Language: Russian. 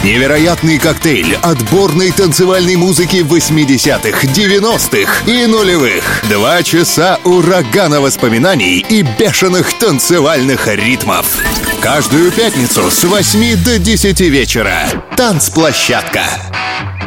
Невероятный коктейль отборной танцевальной музыки 80-х, 90-х и нулевых. 2 часа урагана воспоминаний и бешеных танцевальных ритмов. Каждую пятницу с 8 до 10 вечера. Танцплощадка.